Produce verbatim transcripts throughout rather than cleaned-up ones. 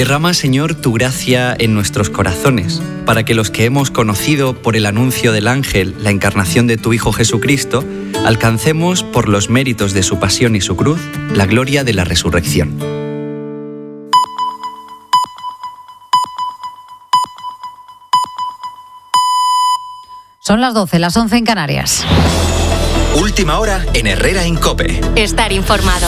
Derrama, Señor, tu gracia en nuestros corazones, para que los que hemos conocido por el anuncio del ángel la encarnación de tu Hijo Jesucristo, alcancemos, por los méritos de su pasión y su cruz, la gloria de la resurrección. Son las doce, las once en Canarias. Última hora en Herrera en COPE. Estar informado.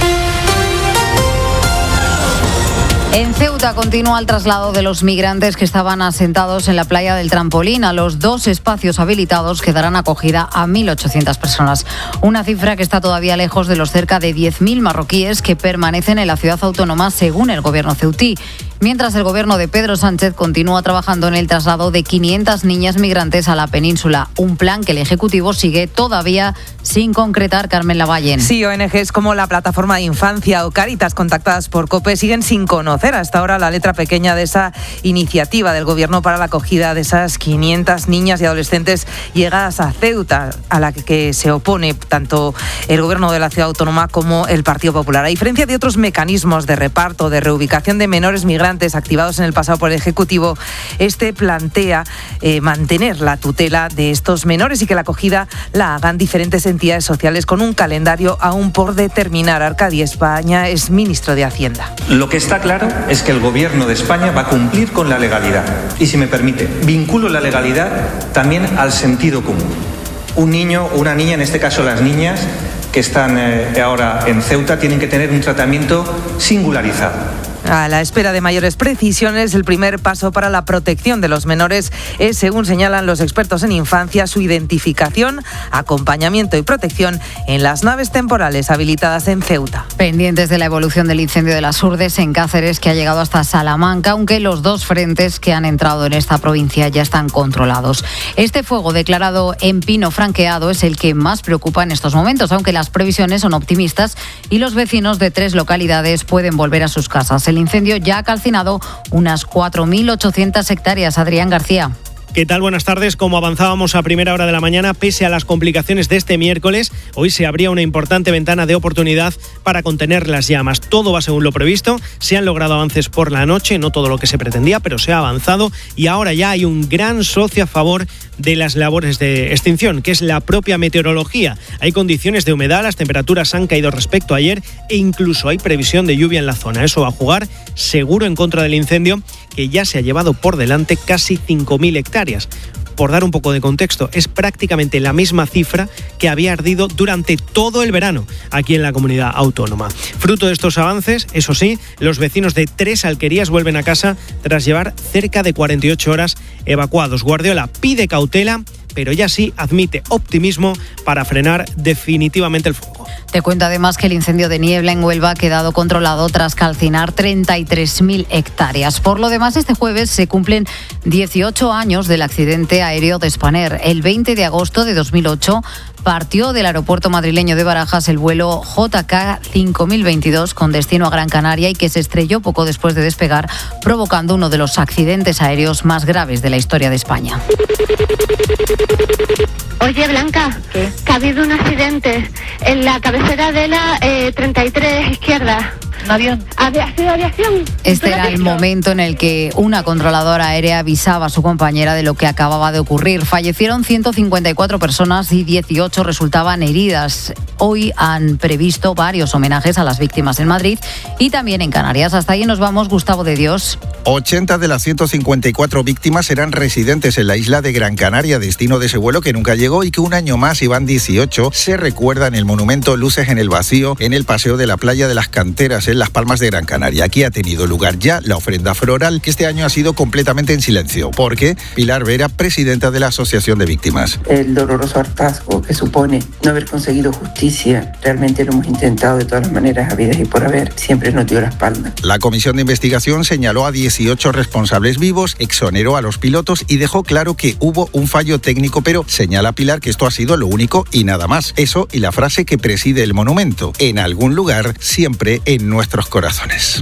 En Ceuta continúa el traslado de los migrantes que estaban asentados en la playa del Trampolín. A los dos espacios habilitados que darán acogida a mil ochocientas personas. Una cifra que está todavía lejos de los cerca de diez mil marroquíes que permanecen en la ciudad autónoma, según el gobierno ceutí. Mientras el gobierno de Pedro Sánchez continúa trabajando en el traslado de quinientas niñas migrantes a la península. Un plan que el Ejecutivo sigue todavía sin concretar. Carmen Lavallen. Sí, O N Ges como la Plataforma de Infancia o Cáritas, contactadas por COPE, siguen sin conocer hasta ahora la letra pequeña de esa iniciativa del Gobierno para la acogida de esas quinientas niñas y adolescentes llegadas a Ceuta, a la que se opone tanto el Gobierno de la Ciudad Autónoma como el Partido Popular. A diferencia de otros mecanismos de reparto, de reubicación de menores migrantes activados en el pasado por el Ejecutivo, este plantea eh, mantener la tutela de estos menores y que la acogida la hagan diferentes entidades sociales con un calendario aún por determinar. Arcadi España es ministro de Hacienda. Lo que está claro es que el Gobierno de España va a cumplir con la legalidad. Y si me permite, vinculo la legalidad también al sentido común. Un niño o una niña, en este caso las niñas que están eh, ahora en Ceuta, tienen que tener un tratamiento singularizado. A la espera de mayores precisiones, el primer paso para la protección de los menores es, según señalan los expertos en infancia, su identificación, acompañamiento y protección en las naves temporales habilitadas en Ceuta. Pendientes de la evolución del incendio de las Urdes en Cáceres, que ha llegado hasta Salamanca, aunque los dos frentes que han entrado en esta provincia ya están controlados. Este fuego declarado en pino franqueado es el que más preocupa en estos momentos, aunque las previsiones son optimistas y los vecinos de tres localidades pueden volver a sus casas. El incendio ya ha calcinado unas cuatro mil ochocientas hectáreas. Adrián García. ¿Qué tal? Buenas tardes. Como avanzábamos a primera hora de la mañana, pese a las complicaciones de este miércoles, hoy se abría una importante ventana de oportunidad para contener las llamas. Todo va según lo previsto. Se han logrado avances por la noche, no todo lo que se pretendía, pero se ha avanzado y ahora ya hay un gran socio a favor de las labores de extinción, que es la propia meteorología. Hay condiciones de humedad, las temperaturas han caído respecto a ayer e incluso hay previsión de lluvia en la zona. Eso va a jugar seguro en contra del incendio, que ya se ha llevado por delante casi cinco mil hectáreas. Por dar un poco de contexto, es prácticamente la misma cifra que había ardido durante todo el verano aquí en la comunidad autónoma. Fruto de estos avances, eso sí, los vecinos de tres alquerías vuelven a casa tras llevar cerca de cuarenta y ocho horas evacuados. Guardiola pide cautela, pero ya sí admite optimismo para frenar definitivamente el fuego. Te cuento además que el incendio de Niebla en Huelva ha quedado controlado tras calcinar treinta y tres mil hectáreas. Por lo demás, este jueves se cumplen dieciocho años del accidente aéreo de Spanair. El veinte de agosto de dos mil ocho partió del aeropuerto madrileño de Barajas el vuelo J K cinco mil veintidós con destino a Gran Canaria y que se estrelló poco después de despegar, provocando uno de los accidentes aéreos más graves de la historia de España. Oye, Blanca, ¿qué? Que ha habido un accidente en la cabecera de la eh, treinta y tres izquierda. ¿Un avión? ¿Ha sido aviación? Este era el momento en el que una controladora aérea avisaba a su compañera de lo que acababa de ocurrir. Fallecieron ciento cincuenta y cuatro personas y dieciocho resultaban heridas. Hoy han previsto varios homenajes a las víctimas en Madrid y también en Canarias. Hasta ahí nos vamos, Gustavo de Dios. ochenta de las ciento cincuenta y cuatro víctimas eran residentes en la isla de Gran Canaria, destino de ese vuelo que nunca llegó y que un año más, iban dieciocho, se recuerda en el monumento Luces en el Vacío, en el paseo de la playa de las Canteras, en Las Palmas de Gran Canaria. Aquí ha tenido lugar ya la ofrenda floral, que este año ha sido completamente en silencio. Porque Pilar Vera, presidenta de la Asociación de Víctimas. El doloroso hartazgo que supone no haber conseguido justicia, realmente lo hemos intentado de todas las maneras habidas y por haber, siempre nos dio la espalda. La comisión de investigación señaló a dieciocho responsables vivos, exoneró a los pilotos y dejó claro que hubo un fallo técnico, pero señala Pilar que esto ha sido lo único y nada más. Eso y la frase que preside el monumento: en algún lugar, siempre en nuestros corazones.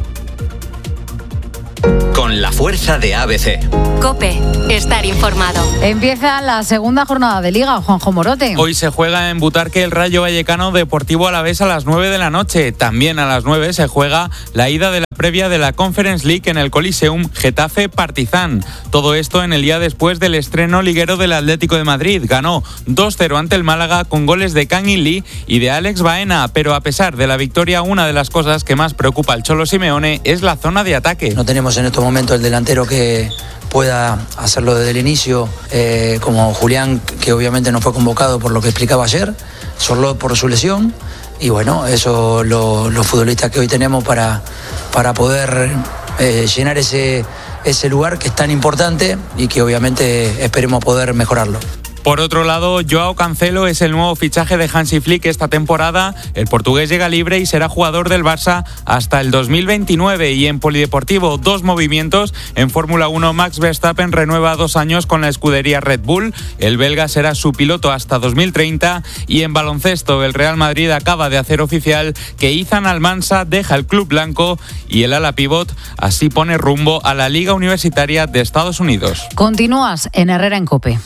Con la fuerza de A B C. COPE, estar informado. Empieza la segunda jornada de Liga, Juanjo Morote. Hoy se juega en Butarque el Rayo Vallecano Deportivo Alavés a las nueve de la noche. También a las nueve se juega la ida de la previa de la Conference League en el Coliseum Getafe-Partizan. Todo esto en el día después del estreno liguero del Atlético de Madrid. Ganó dos cero ante el Málaga con goles de Kangin Lee y de Alex Baena, pero a pesar de la victoria, una de las cosas que más preocupa al Cholo Simeone es la zona de ataque. No tenemos en estos momentos el delantero que pueda hacerlo desde el inicio, eh, como Julián, que obviamente no fue convocado por lo que explicaba ayer, solo por su lesión. Y bueno, eso lo, los futbolistas que hoy tenemos para, para poder eh, llenar ese, ese lugar que es tan importante y que obviamente esperemos poder mejorarlo. Por otro lado, Joao Cancelo es el nuevo fichaje de Hansi Flick esta temporada. El portugués llega libre y será jugador del Barça hasta el dos mil veintinueve. Y en polideportivo, dos movimientos. En Fórmula uno, Max Verstappen renueva dos años con la escudería Red Bull. El belga será su piloto hasta dos mil treinta. Y en baloncesto, el Real Madrid acaba de hacer oficial que Izan Almansa deja el club blanco y el ala pivot así pone rumbo a la Liga Universitaria de Estados Unidos. Continúas en Herrera en COPE.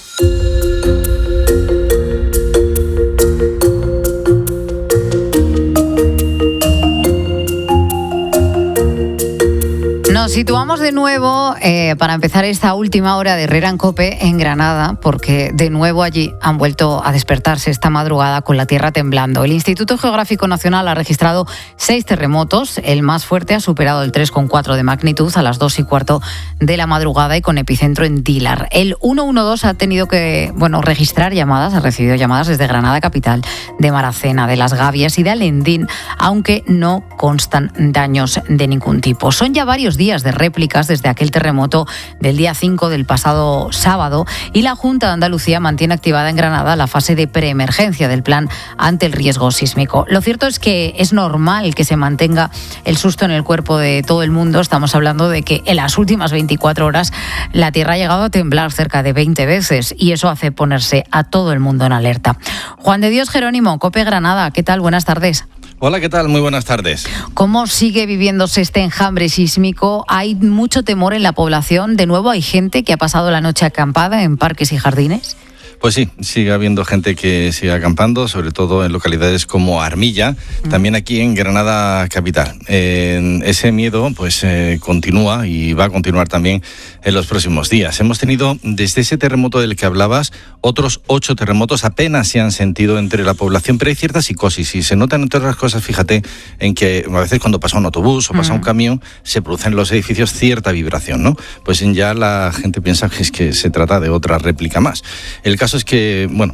Nos situamos de nuevo eh, para empezar esta última hora de Herrera en COPE en Granada, porque de nuevo allí han vuelto a despertarse esta madrugada con la tierra temblando. El Instituto Geográfico Nacional ha registrado seis terremotos. El más fuerte ha superado el tres coma cuatro de magnitud a las dos y cuarto de la madrugada y con epicentro en Dílar. El ciento doce ha tenido que bueno, registrar llamadas, ha recibido llamadas desde Granada capital, de Maracena, de Las Gavias y de Alendín, aunque no constan daños de ningún tipo. Son ya varios días de réplicas desde aquel terremoto del día cinco del pasado sábado y la Junta de Andalucía mantiene activada en Granada la fase de preemergencia del plan ante el riesgo sísmico. Lo cierto es que es normal que se mantenga el susto en el cuerpo de todo el mundo. Estamos hablando de que en las últimas veinticuatro horas la tierra ha llegado a temblar cerca de veinte veces y eso hace ponerse a todo el mundo en alerta. Juan de Dios Jerónimo, COPE Granada, ¿qué tal? Buenas tardes. Hola, ¿qué tal? Muy buenas tardes. ¿Cómo sigue viviéndose este enjambre sísmico? ¿Hay mucho temor en la población? ¿De nuevo hay gente que ha pasado la noche acampada en parques y jardines? Pues sí, sigue habiendo gente que sigue acampando, sobre todo en localidades como Armilla, mm. también aquí en Granada capital. Eh, ese miedo pues eh, continúa y va a continuar también en los próximos días. Hemos tenido, desde ese terremoto del que hablabas, otros ocho terremotos apenas se han sentido entre la población, pero hay cierta psicosis y se notan entre otras cosas, fíjate, en que a veces cuando pasa un autobús o pasa mm. un camión, se produce en los edificios cierta vibración, ¿no? Pues ya la gente piensa que es que se trata de otra réplica más. El caso es que, bueno,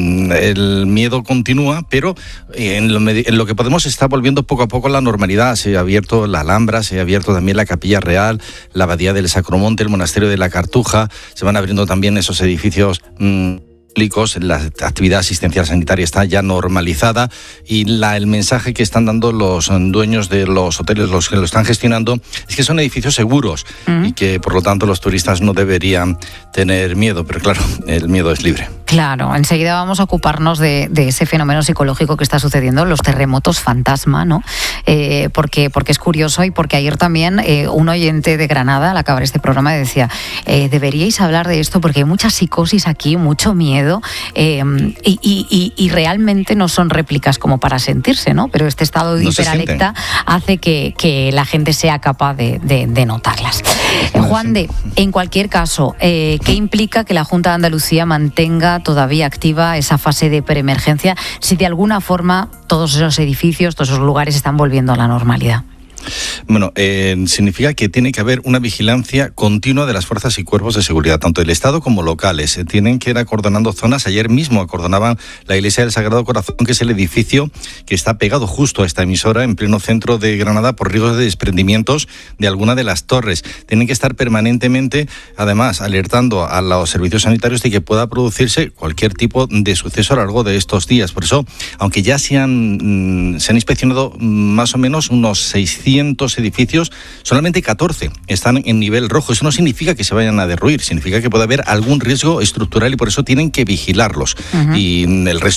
el miedo continúa, pero en lo, en lo que podemos está volviendo poco a poco la normalidad. Se ha abierto la Alhambra, se ha abierto también la Capilla Real, la Abadía del Sacromonte, el Monasterio de la Cartuja, se van abriendo también esos edificios mmm, la actividad asistencial sanitaria está ya normalizada y la, el mensaje que están dando los dueños de los hoteles, los que lo están gestionando, es que son edificios seguros uh-huh. y que por lo tanto los turistas no deberían tener miedo, pero claro, el miedo es libre. Claro, enseguida vamos a ocuparnos de, de ese fenómeno psicológico que está sucediendo, los terremotos fantasma, ¿no? Eh, porque, porque es curioso y porque ayer también eh, un oyente de Granada, al acabar este programa, decía, eh, deberíais hablar de esto porque hay mucha psicosis aquí, mucho miedo. Eh, y, y, y realmente no son réplicas como para sentirse, ¿no? Pero este estado de no hiperalerta hace que, que la gente sea capaz de, de, de notarlas. Eh, Juan de, en cualquier caso, eh, ¿qué implica que la Junta de Andalucía mantenga todavía activa esa fase de preemergencia si de alguna forma todos esos edificios, todos esos lugares están volviendo a la normalidad? Bueno, eh, significa que tiene que haber una vigilancia continua de las fuerzas y cuerpos de seguridad, tanto del Estado como locales. Eh, tienen que ir acordonando zonas. Ayer mismo acordonaban la Iglesia del Sagrado Corazón, que es el edificio que está pegado justo a esta emisora, en pleno centro de Granada, por riesgos de desprendimientos de alguna de las torres. Tienen que estar permanentemente, además, alertando a los servicios sanitarios de que pueda producirse cualquier tipo de suceso a lo largo de estos días. Por eso, aunque ya se han, se han inspeccionado más o menos unos seiscientos edificios, solamente catorce están en nivel rojo. Eso no significa que se vayan a derruir, significa que puede haber algún riesgo estructural y por eso tienen que vigilarlos. Uh-huh. Y el resto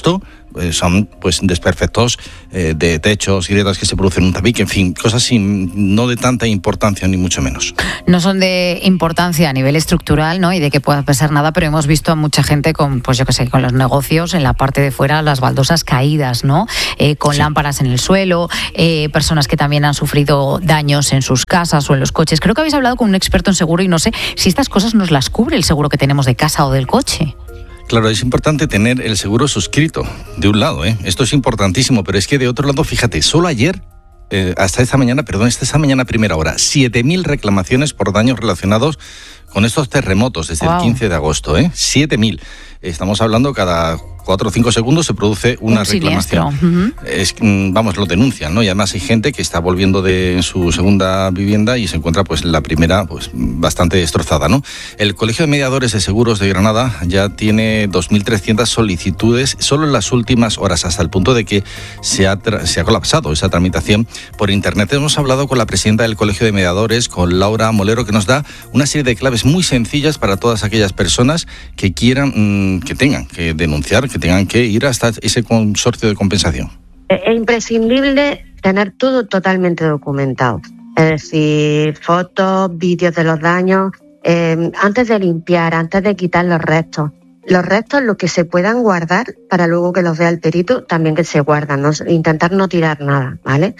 eh, son pues desperfectos eh, de techos, grietas que se producen en un tabique, en fin, cosas sin, no de tanta importancia ni mucho menos. No son de importancia a nivel estructural, ¿no? Y de que pueda pesar nada, pero hemos visto a mucha gente con, pues yo qué sé, con los negocios en la parte de fuera, las baldosas caídas, ¿no? Eh, con sí. lámparas en el suelo, eh, personas que también han sufrido daños en sus casas o en los coches. Creo que habéis hablado con un experto en seguro y no sé si estas cosas nos las cubre el seguro que tenemos de casa o del coche. Claro, es importante tener el seguro suscrito, de un lado, ¿eh? Esto es importantísimo, pero es que de otro lado, fíjate, solo ayer, eh, hasta esta mañana, perdón, hasta esta mañana primera hora, siete mil reclamaciones por daños relacionados con estos terremotos desde wow. el quince de agosto, ¿eh? siete mil. Estamos hablando cada cuatro o cinco segundos se produce una un reclamación. Uh-huh. Es, vamos, lo denuncian, ¿no? Y además hay gente que está volviendo de su segunda vivienda y se encuentra, pues, la primera, pues, bastante destrozada, ¿no? El Colegio de Mediadores de Seguros de Granada ya tiene dos mil trescientas solicitudes solo en las últimas horas, hasta el punto de que se ha, tra- se ha colapsado esa tramitación por internet. Hemos hablado con la presidenta del Colegio de Mediadores, con Laura Molero, que nos da una serie de claves muy sencillas para todas aquellas personas que quieran, mmm, que tengan que denunciar, que tengan que ir hasta ese consorcio de compensación. Es imprescindible tener todo totalmente documentado, es decir, fotos, vídeos de los daños, eh, antes de limpiar, antes de quitar los restos. Los restos, los que se puedan guardar para luego que los vea el perito, también que se guardan, ¿no? Intentar no tirar nada, ¿vale?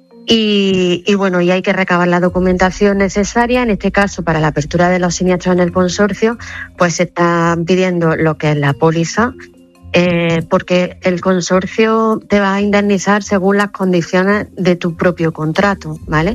Y, y bueno, y hay que recabar la documentación necesaria. En este caso, para la apertura de los siniestros en el consorcio, pues se está pidiendo lo que es la póliza, eh, porque el consorcio te va a indemnizar según las condiciones de tu propio contrato, ¿vale?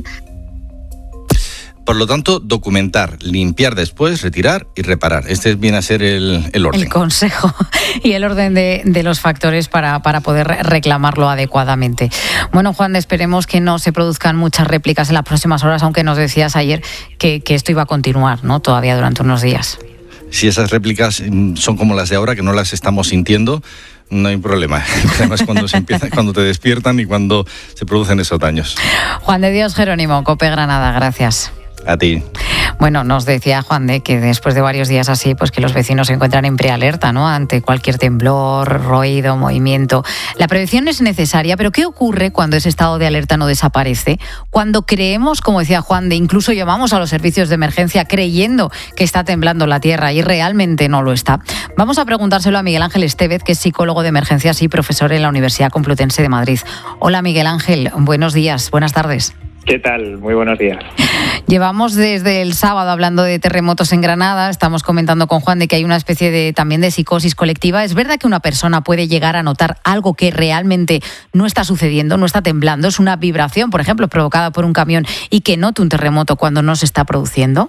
Por lo tanto, documentar, limpiar después, retirar y reparar. Este viene a ser el, el orden. El consejo y el orden de, de los factores para, para poder reclamarlo adecuadamente. Bueno, Juan, esperemos que no se produzcan muchas réplicas en las próximas horas, aunque nos decías ayer que, que esto iba a continuar, ¿no? Todavía durante unos días. Si esas réplicas son como las de ahora, que no las estamos sintiendo, no hay problema. El problema es cuando, se empieza, cuando te despiertan y cuando se producen esos daños. Juan de Dios Jerónimo, COPE Granada, gracias. A ti. Bueno, nos decía Juan de que después de varios días así, pues que los vecinos se encuentran en prealerta, ¿no? Ante cualquier temblor, ruido, movimiento. La prevención es necesaria, pero ¿qué ocurre cuando ese estado de alerta no desaparece? Cuando creemos, como decía Juan de, incluso llamamos a los servicios de emergencia creyendo que está temblando la tierra y realmente no lo está. Vamos a preguntárselo a Miguel Ángel Estevez, que es psicólogo de emergencias y profesor en la Universidad Complutense de Madrid. Hola Miguel Ángel, buenos días, buenas tardes. ¿Qué tal? Muy buenos días. Llevamos desde el sábado hablando de terremotos en Granada. Estamos comentando con Juan de que hay una especie de también de psicosis colectiva. ¿Es verdad que una persona puede llegar a notar algo que realmente no está sucediendo, no está temblando? ¿Es una vibración, por ejemplo, provocada por un camión y que note un terremoto cuando no se está produciendo?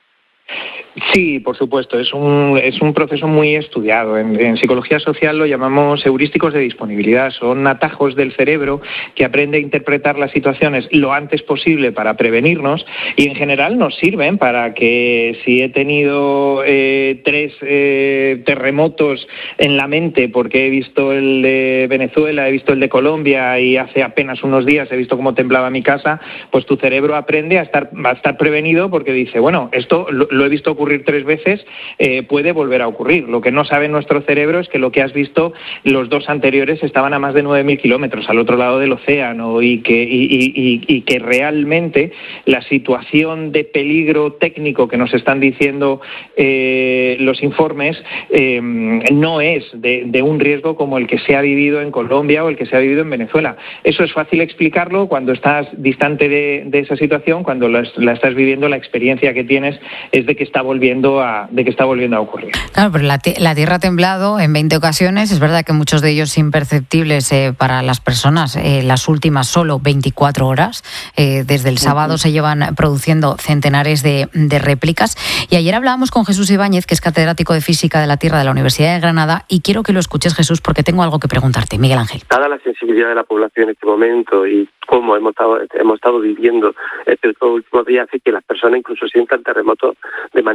Sí, por supuesto, es un, es un proceso muy estudiado. En, en psicología social lo llamamos heurísticos de disponibilidad. Son atajos del cerebro que aprende a interpretar las situaciones lo antes posible para prevenirnos y en general nos sirven para que si he tenido eh, tres eh, terremotos en la mente porque he visto el de Venezuela, he visto el de Colombia y hace apenas unos días he visto cómo temblaba mi casa, pues tu cerebro aprende a estar, a estar prevenido porque dice, bueno, esto lo, lo he visto ocurrir tres veces, eh, puede volver a ocurrir. Lo que no sabe nuestro cerebro es que lo que has visto, los dos anteriores estaban a más de nueve mil kilómetros al otro lado del océano y que, y, y, y que realmente la situación de peligro técnico que nos están diciendo eh, los informes eh, no es de, de un riesgo como el que se ha vivido en Colombia o el que se ha vivido en Venezuela. Eso es fácil explicarlo cuando estás distante de, de esa situación, cuando la, la estás viviendo, la experiencia que tienes es de que está volviendo a, de que está volviendo a ocurrir. Claro, pero la, la Tierra ha temblado en veinte ocasiones, es verdad que muchos de ellos imperceptibles eh, para las personas, eh, las últimas solo veinticuatro horas, eh, desde el sábado uh-huh. se llevan produciendo centenares de, de réplicas y ayer hablábamos con Jesús Ibáñez, que es catedrático de Física de la Tierra de la Universidad de Granada y quiero que lo escuches, Jesús, porque tengo algo que preguntarte. Miguel Ángel. Dada la sensibilidad de la población en este momento y cómo hemos estado, hemos estado viviendo estos últimos días, hace que las personas incluso sientan terremotos de manera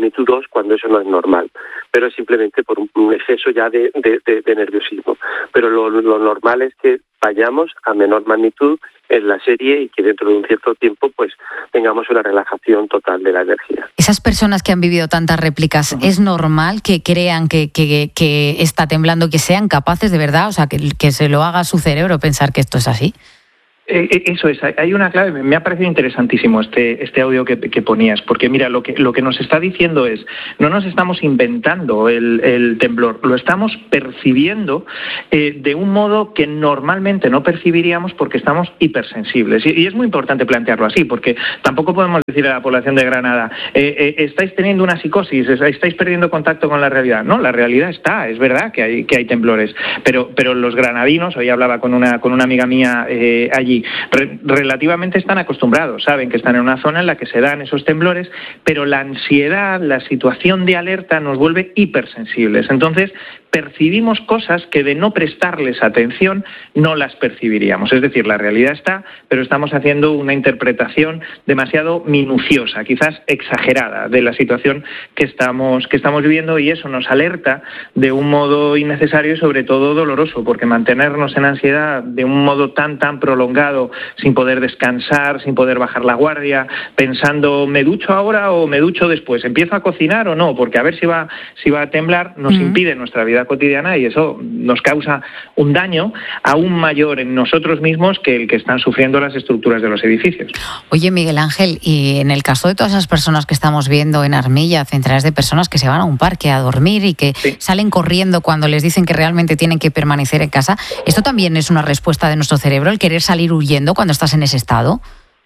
magnitud dos cuando eso no es normal, pero es simplemente por un, un exceso ya de, de, de, de nerviosismo. Pero lo, lo normal es que vayamos a menor magnitud en la serie y que dentro de un cierto tiempo pues tengamos una relajación total de la energía. Esas personas que han vivido tantas réplicas, ¿es normal que crean que, que, que está temblando, que sean capaces de verdad, o sea, que, que se lo haga a su cerebro pensar que esto es así? Eh, eso es, hay una clave, me ha parecido interesantísimo este, este audio que, que ponías, porque mira, lo que, lo que nos está diciendo es, no nos estamos inventando el, el temblor, lo estamos percibiendo eh, de un modo que normalmente no percibiríamos porque estamos hipersensibles. Y, y es muy importante plantearlo así, porque tampoco podemos decir a la población de Granada, eh, eh, estáis teniendo una psicosis, estáis perdiendo contacto con la realidad. No, la realidad está, es verdad que hay, que hay temblores, pero, pero los granadinos, hoy hablaba con una, con una amiga mía eh, allí, Re- relativamente están acostumbrados, saben que están en una zona en la que se dan esos temblores, pero la ansiedad, la situación de alerta nos vuelve hipersensibles. Entonces, percibimos cosas que de no prestarles atención no las percibiríamos. Es decir, la realidad está, pero estamos haciendo una interpretación demasiado minuciosa, quizás exagerada, de la situación que estamos, que estamos viviendo, y eso nos alerta de un modo innecesario y sobre todo doloroso, porque mantenernos en ansiedad de un modo tan, tan prolongado, sin poder descansar, sin poder bajar la guardia, pensando, ¿me ducho ahora o me ducho después? ¿Empiezo a cocinar o no? Porque a ver si va, si va a temblar, nos uh-huh. impide nuestra vida cotidiana y eso nos causa un daño aún mayor en nosotros mismos que el que están sufriendo las estructuras de los edificios. Oye, Miguel Ángel, y en el caso de todas esas personas que estamos viendo en Armilla, centenares de personas que se van a un parque a dormir y que sí. salen corriendo cuando les dicen que realmente tienen que permanecer en casa, ¿esto también es una respuesta de nuestro cerebro, el querer salir huyendo cuando estás en ese estado?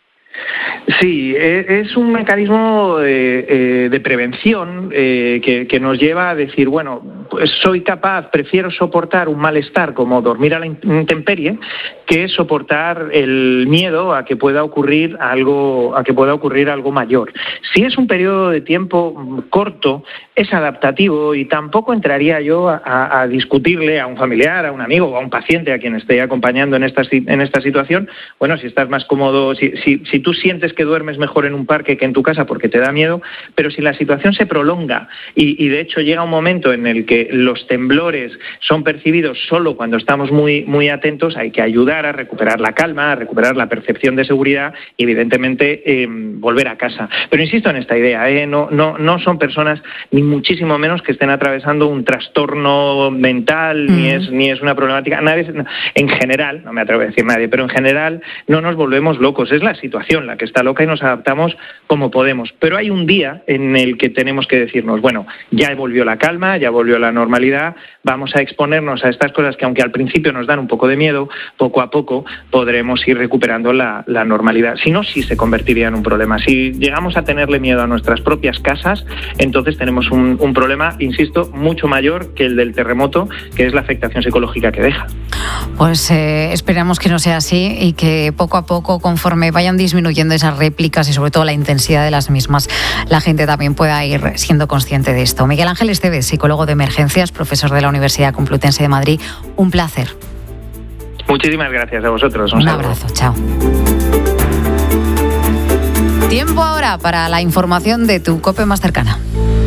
Sí, es un mecanismo eh, eh, de prevención eh, que, que nos lleva a decir, bueno, pues soy capaz, prefiero soportar un malestar como dormir a la intemperie que soportar el miedo a que pueda ocurrir algo, a que pueda ocurrir algo mayor. Si es un periodo de tiempo corto, es adaptativo y tampoco entraría yo a, a discutirle a un familiar, a un amigo o a un paciente a quien esté acompañando en esta, en esta situación. Bueno, si estás más cómodo, si, si, si tú sientes que duermes mejor en un parque que en tu casa porque te da miedo, pero si la situación se prolonga y, y de hecho llega un momento en el que los temblores son percibidos solo cuando estamos muy, muy atentos, hay que ayudar a recuperar la calma, a recuperar la percepción de seguridad y evidentemente eh, volver a casa. Pero insisto en esta idea, ¿eh? no, no, no son personas ni muchísimo menos que estén atravesando un trastorno mental, mm. ni es ni es una problemática. Nadie, en general, no me atrevo a decir nadie, pero en general no nos volvemos locos. Es la situación la que está loca y nos adaptamos como podemos. Pero hay un día en el que tenemos que decirnos, bueno, ya volvió la calma, ya volvió la normalidad, vamos a exponernos a estas cosas que aunque al principio nos dan un poco de miedo, poco a poco podremos ir recuperando la, la normalidad. Si no, sí se convertiría en un problema. Si llegamos a tenerle miedo a nuestras propias casas, entonces tenemos un, un problema, insisto, mucho mayor que el del terremoto, que es la afectación psicológica que deja. Pues eh, esperamos que no sea así y que poco a poco, conforme vayan disminuyendo esas réplicas y sobre todo la intensidad de las mismas, la gente también pueda ir siendo consciente de esto. Miguel Ángel Esteves, psicólogo de emergencias, profesor de la Universidad Complutense de Madrid, un placer. Muchísimas gracias a vosotros. Un, un abrazo, chao. Tiempo ahora para la información de tu COPE más cercana.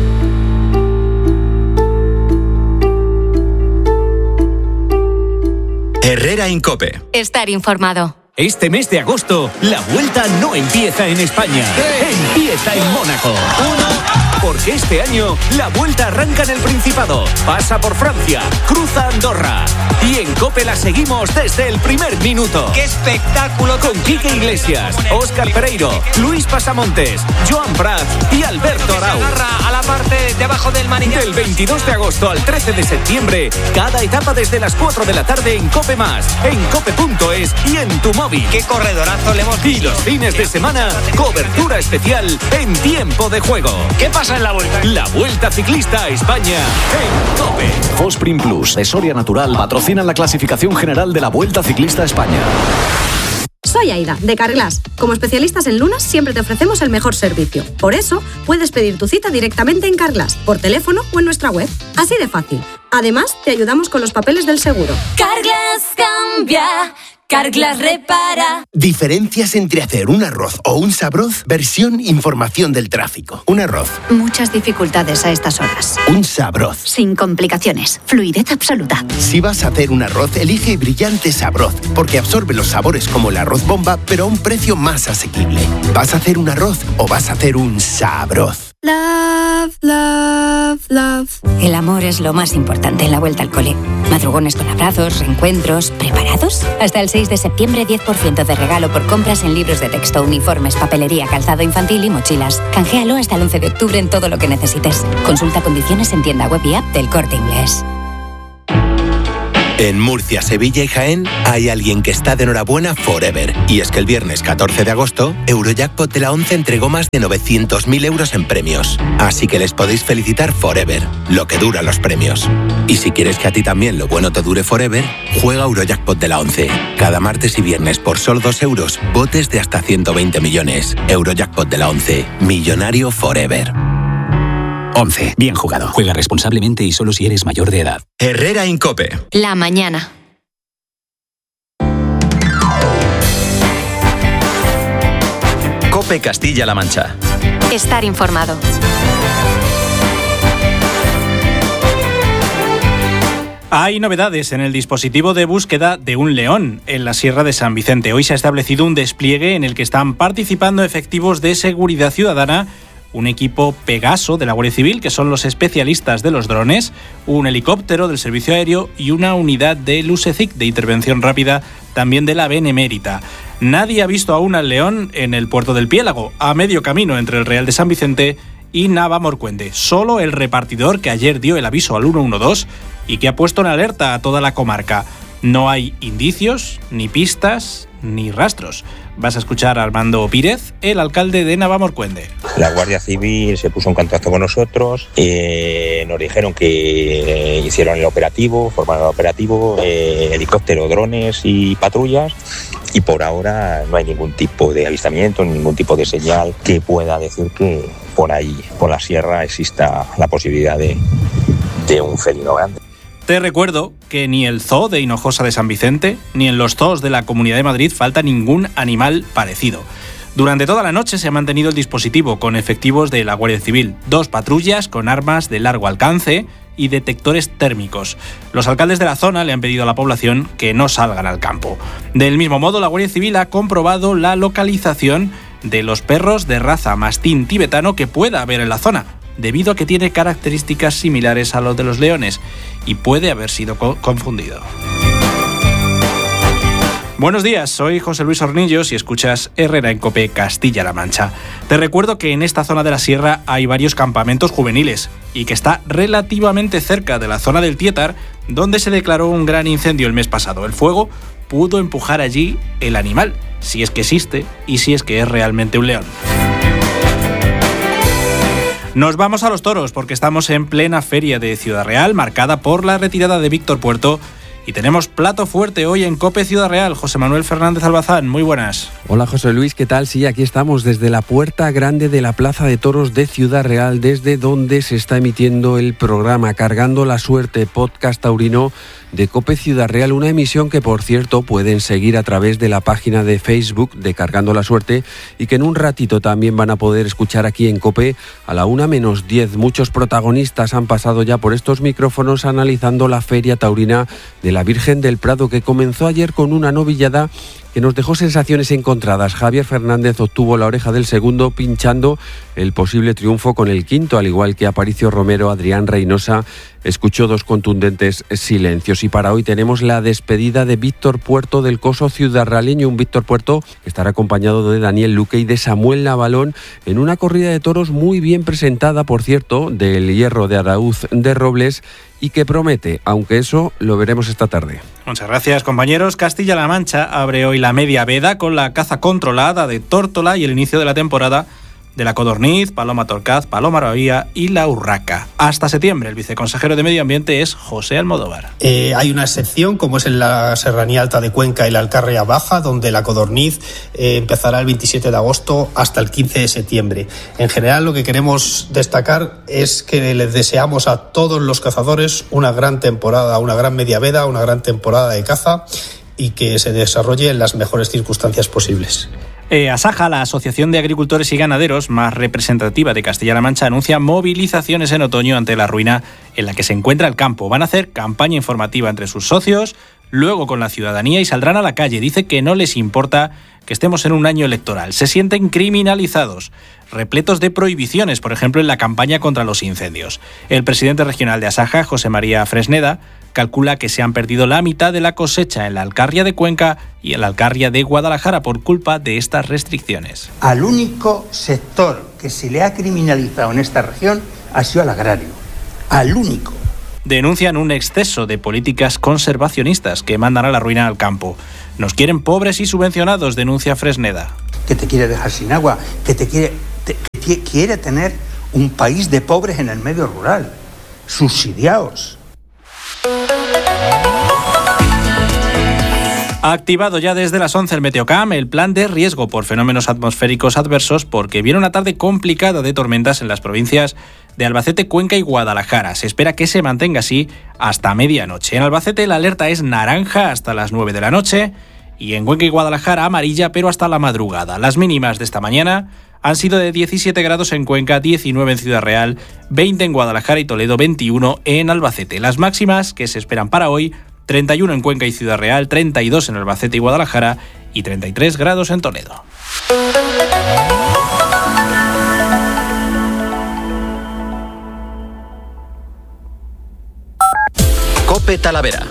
Herrera en COPE. Estar informado. Este mes de agosto, la vuelta no empieza en España. Empieza en Mónaco. Uno. Porque este año, la vuelta arranca en el Principado, pasa por Francia, cruza Andorra. Y en COPE la seguimos desde el primer minuto. ¡Qué espectáculo! Con Quique Iglesias, Óscar Pereiro, Luis Pasamontes, Joan Prat y Alberto Arau. Se agarra a la parte de abajo del manillar. Del veintidós de agosto al trece de septiembre, cada etapa desde las cuatro de la tarde en COPE Más, en cope punto es y en tu móvil. ¡Qué corredorazo le hemos visto! Y los fines de semana, cobertura especial en tiempo de juego. ¿Qué pasa en la vuelta? La Vuelta Ciclista a España en COPE. Fosprin Plus de Soria Natural patrocinan la clasificación general de la Vuelta Ciclista a España. Soy Aida, de Carglass. Como especialistas en lunas, siempre te ofrecemos el mejor servicio. Por eso, puedes pedir tu cita directamente en Carglass, por teléfono o en nuestra web. Así de fácil. Además, te ayudamos con los papeles del seguro. Carglass cambia, Carglass repara. Diferencias entre hacer un arroz o un sabroz. Versión información del tráfico. Un arroz. Muchas dificultades a estas horas. Un sabroz. Sin complicaciones. Fluidez absoluta. Si vas a hacer un arroz, elige Brillante Sabroz, porque absorbe los sabores como el arroz bomba, pero a un precio más asequible. ¿Vas a hacer un arroz o vas a hacer un sabroz? Love, love, love. El amor es lo más importante en la vuelta al cole. Madrugones con abrazos, reencuentros. ¿Preparados? Hasta el seis de septiembre, diez por ciento de regalo por compras en libros de texto, uniformes, papelería, calzado infantil y mochilas. Canjealo hasta el once de octubre en todo lo que necesites. Consulta condiciones en tienda web y app del Corte Inglés. En Murcia, Sevilla y Jaén hay alguien que está de enhorabuena forever. Y es que el viernes catorce de agosto, Eurojackpot de la once entregó más de novecientos mil euros en premios. Así que les podéis felicitar forever, lo que dura los premios. Y si quieres que a ti también lo bueno te dure forever, juega Eurojackpot de la once. Cada martes y viernes por solo dos euros, botes de hasta ciento veinte millones. Eurojackpot de la once, millonario forever. once. Bien jugado. Juega responsablemente y solo si eres mayor de edad. Herrera Incope. La mañana. Cope Castilla-La Mancha. Estar informado. Hay novedades en el dispositivo de búsqueda de un león en la Sierra de San Vicente. Hoy se ha establecido un despliegue en el que están participando efectivos de seguridad ciudadana, un equipo Pegaso de la Guardia Civil, que son los especialistas de los drones, un helicóptero del Servicio Aéreo y una unidad del U S E C I C de intervención rápida, también de la Benemérita. Nadie ha visto aún al león en el puerto del Piélago, a medio camino entre el Real de San Vicente y Navamorcuende. Solo el repartidor que ayer dio el aviso al uno uno dos y que ha puesto en alerta a toda la comarca. No hay indicios, ni pistas, ni rastros. Vas a escuchar a Armando Pírez, el alcalde de Navamorcuende. La Guardia Civil se puso en contacto con nosotros, eh, nos dijeron que eh, hicieron el operativo, formaron el operativo, eh, helicóptero, drones y patrullas, y por ahora no hay ningún tipo de avistamiento, ningún tipo de señal que pueda decir que por ahí, por la sierra, exista la posibilidad de, de un felino grande. Te recuerdo que ni el Zoo de Hinojosa de San Vicente, ni en los zoos de la Comunidad de Madrid falta ningún animal parecido. Durante toda la noche se ha mantenido el dispositivo con efectivos de la Guardia Civil, dos patrullas con armas de largo alcance y detectores térmicos. Los alcaldes de la zona le han pedido a la población que no salgan al campo. Del mismo modo, la Guardia Civil ha comprobado la localización de los perros de raza mastín tibetano que pueda haber en la zona, debido a que tiene características similares a los de los leones y puede haber sido co- confundido. Buenos días, soy José Luis Hornillos y escuchas Herrera Incope Castilla-La Mancha. Te recuerdo que en esta zona de la sierra hay varios campamentos juveniles y que está relativamente cerca de la zona del Tietar, donde se declaró un gran incendio el mes pasado. El fuego pudo empujar allí el animal, si es que existe y si es que es realmente un león. Nos vamos a los toros porque estamos en plena feria de Ciudad Real, marcada por la retirada de Víctor Puerto, y tenemos plato fuerte hoy en COPE Ciudad Real. José Manuel Fernández Albazán, muy buenas. Hola José Luis, ¿qué tal? Sí, aquí estamos desde la puerta grande de la Plaza de Toros de Ciudad Real, desde donde se está emitiendo el programa Cargando la Suerte, podcast taurino de COPE Ciudad Real, una emisión que, por cierto, pueden seguir a través de la página de Facebook de Cargando la Suerte y que en un ratito también van a poder escuchar aquí en COPE a la una menos diez. Muchos protagonistas han pasado ya por estos micrófonos analizando la feria taurina de la Virgen del Prado, que comenzó ayer con una novillada que nos dejó sensaciones encontradas. Javier Fernández obtuvo la oreja del segundo, pinchando el posible triunfo con el quinto, al igual que Aparicio Romero. Adrián Reynosa escuchó dos contundentes silencios. Y para hoy tenemos la despedida de Víctor Puerto del coso ciudadraleño, un Víctor Puerto que estará acompañado de Daniel Luque y de Samuel Navalón en una corrida de toros muy bien presentada, por cierto, del Hierro de Araúz de Robles, y que promete, aunque eso lo veremos esta tarde. Muchas gracias, compañeros. Castilla-La Mancha abre hoy la media veda con la caza controlada de tórtola y el inicio de la temporada de la codorniz, paloma torcaz, paloma rabía y la urraca. Hasta septiembre. El viceconsejero de Medio Ambiente es José Almodóvar. Eh, hay una excepción, como es en la Serranía Alta de Cuenca y la Alcarria Baja, donde la codorniz eh, empezará el veintisiete de agosto hasta el quince de septiembre. En general, lo que queremos destacar es que les deseamos a todos los cazadores una gran temporada, una gran media veda, una gran temporada de caza, y que se desarrolle en las mejores circunstancias posibles. Eh, Asaja, la Asociación de Agricultores y Ganaderos más representativa de Castilla-La Mancha, anuncia movilizaciones en otoño ante la ruina en la que se encuentra el campo. Van a hacer campaña informativa entre sus socios, luego con la ciudadanía y saldrán a la calle. Dice que no les importa que estemos en un año electoral. Se sienten criminalizados, repletos de prohibiciones, por ejemplo, en la campaña contra los incendios. El presidente regional de Asaja, José María Fresneda, calcula que se han perdido la mitad de la cosecha en la Alcarria de Cuenca y en la Alcarria de Guadalajara por culpa de estas restricciones. Al único sector que se le ha criminalizado en esta región ha sido al agrario. Al único. Denuncian un exceso de políticas conservacionistas que mandan a la ruina al campo. Nos quieren pobres y subvencionados, denuncia Fresneda. Que te quiere dejar sin agua, que te quiere, te, que quiere tener un país de pobres en el medio rural, subsidiados. Ha activado ya desde las once el Meteocam el plan de riesgo por fenómenos atmosféricos adversos porque viene una tarde complicada de tormentas en las provincias de Albacete, Cuenca y Guadalajara. Se espera que se mantenga así hasta medianoche. En Albacete la alerta es naranja hasta las nueve de la noche y en Cuenca y Guadalajara amarilla pero hasta la madrugada. Las mínimas de esta mañana han sido de diecisiete grados en Cuenca, diecinueve en Ciudad Real, veinte en Guadalajara y Toledo, veintiuno en Albacete. Las máximas que se esperan para hoy: treinta y uno en Cuenca y Ciudad Real, treinta y dos en Albacete y Guadalajara y treinta y tres grados en Toledo. COPE Talavera.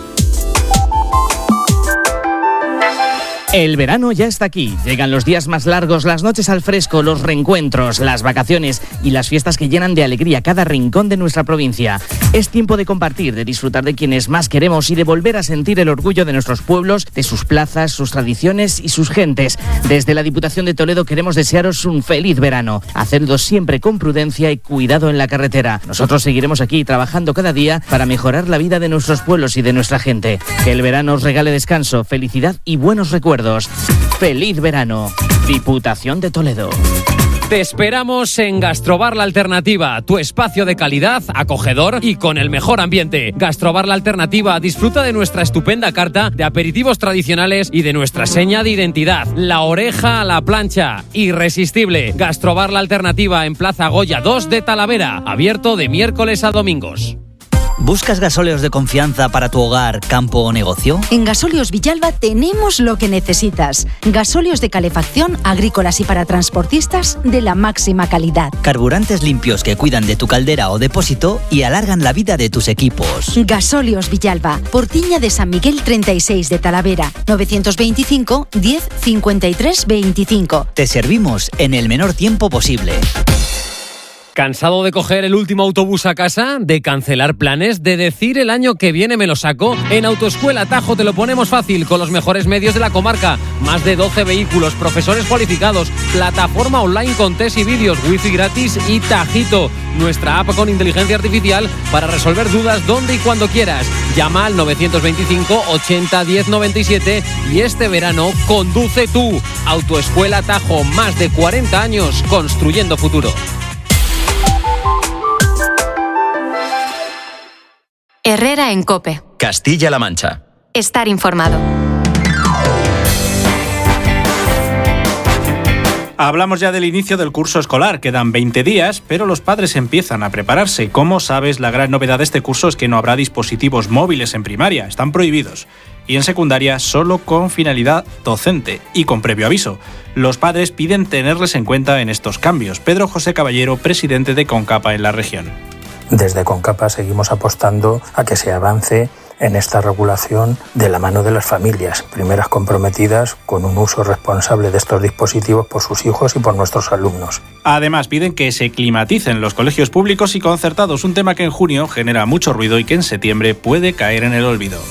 El verano ya está aquí. Llegan los días más largos, las noches al fresco, los reencuentros, las vacaciones y las fiestas que llenan de alegría cada rincón de nuestra provincia. Es tiempo de compartir, de disfrutar de quienes más queremos y de volver a sentir el orgullo de nuestros pueblos, de sus plazas, sus tradiciones y sus gentes. Desde la Diputación de Toledo queremos desearos un feliz verano. Hacedlo siempre con prudencia y cuidado en la carretera. Nosotros seguiremos aquí trabajando cada día para mejorar la vida de nuestros pueblos y de nuestra gente. Que el verano os regale descanso, felicidad y buenos recuerdos. ¡Feliz verano! Diputación de Toledo. Te esperamos en Gastrobar La Alternativa, tu espacio de calidad, acogedor y con el mejor ambiente. Gastrobar La Alternativa disfruta de nuestra estupenda carta de aperitivos tradicionales y de nuestra seña de identidad, la oreja a la plancha, irresistible. Gastrobar La Alternativa en Plaza Goya dos de Talavera, abierto de miércoles a domingos. ¿Buscas gasóleos de confianza para tu hogar, campo o negocio? En Gasóleos Villalba tenemos lo que necesitas. Gasóleos de calefacción, agrícolas y para transportistas de la máxima calidad. Carburantes limpios que cuidan de tu caldera o depósito y alargan la vida de tus equipos. Gasóleos Villalba, Portiña de San Miguel treinta y seis de Talavera, novecientos veinticinco, diez, cincuenta y tres, veinticinco. Te servimos en el menor tiempo posible. ¿Cansado de coger el último autobús a casa? ¿De cancelar planes? ¿De decir el año que viene me lo saco? En Autoescuela Tajo te lo ponemos fácil con los mejores medios de la comarca. Más de doce vehículos, profesores cualificados, plataforma online con test y vídeos, wifi gratis y Tajito. Nuestra app con inteligencia artificial para resolver dudas donde y cuando quieras. Llama al novecientos veinticinco, ochenta, diez, noventa y siete y este verano conduce tú. Autoescuela Tajo, más de cuarenta años construyendo futuro. Herrera en COPE. Castilla-La Mancha. Estar informado. Hablamos ya del inicio del curso escolar. Quedan veinte días, pero los padres empiezan a prepararse. Como sabes, la gran novedad de este curso es que no habrá dispositivos móviles en primaria. Están prohibidos. Y en secundaria solo con finalidad docente y con previo aviso. Los padres piden tenerles en cuenta en estos cambios. Pedro José Caballero, presidente de CONCAPA en la región. Desde CONCAPA seguimos apostando a que se avance en esta regulación de la mano de las familias, primeras comprometidas con un uso responsable de estos dispositivos por sus hijos y por nuestros alumnos. Además, piden que se climaticen los colegios públicos y concertados, un tema que en junio genera mucho ruido y que en septiembre puede caer en el olvido.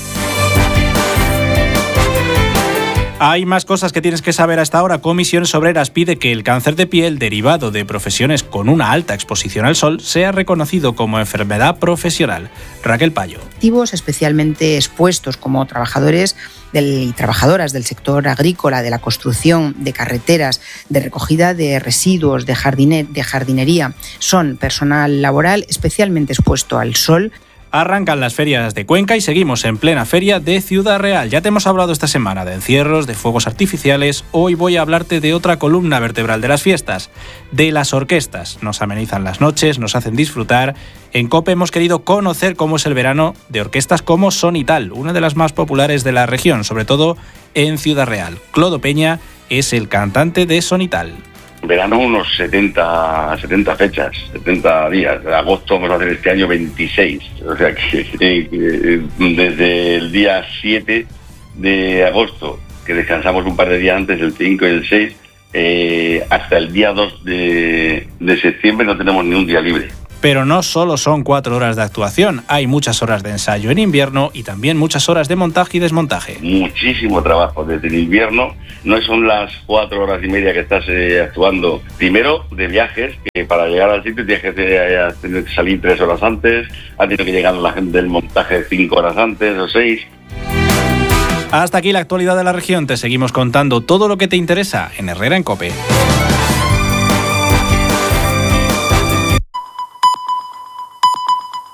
Hay más cosas que tienes que saber hasta ahora. Comisiones Obreras pide que el cáncer de piel derivado de profesiones con una alta exposición al sol sea reconocido como enfermedad profesional. Raquel Payo. Activos especialmente expuestos como trabajadores del, y trabajadoras del sector agrícola, de la construcción, de carreteras, de recogida de residuos, de, jardine, de jardinería, son personal laboral especialmente expuesto al sol. Arrancan las ferias de Cuenca y seguimos en plena feria de Ciudad Real. Ya te hemos hablado esta semana de encierros, de fuegos artificiales. Hoy voy a hablarte de otra columna vertebral de las fiestas, de las orquestas. Nos amenizan las noches, nos hacen disfrutar. En COPE hemos querido conocer cómo es el verano de orquestas como Sonital, una de las más populares de la región, sobre todo en Ciudad Real. Clodo Peña es el cantante de Sonital. Verano unos setenta, setenta fechas, setenta días. En agosto vamos a hacer este año veintiséis. O sea que eh, desde el día siete de agosto, que descansamos un par de días antes, el cinco y el seis, eh, hasta el día dos de, de septiembre no tenemos ni un día libre. Pero no solo son cuatro horas de actuación, hay muchas horas de ensayo en invierno y también muchas horas de montaje y desmontaje. Muchísimo trabajo desde el invierno, no son las cuatro horas y media que estás eh, actuando. Primero, de viajes, que para llegar al sitio tienes que, eh, tienes que salir tres horas antes, ha tenido que llegar la gente del montaje cinco horas antes o seis. Hasta aquí la actualidad de la región, te seguimos contando todo lo que te interesa en Herrera en COPE.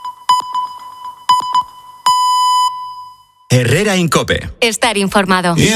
Herrera en COPE. Estar informado.